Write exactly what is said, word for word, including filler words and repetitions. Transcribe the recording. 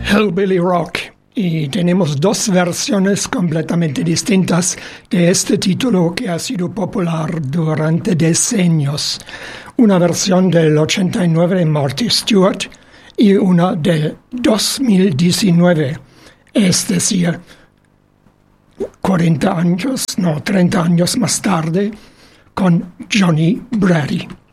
Hillbilly Rock, y tenemos dos versiones completamente distintas de este título que ha sido popular durante decenios. Una versión del ochenta y nueve de Marty Stewart y una del dos mil diecinueve, es decir, cuarenta años, no, treinta años más tarde, con Johnny Brady.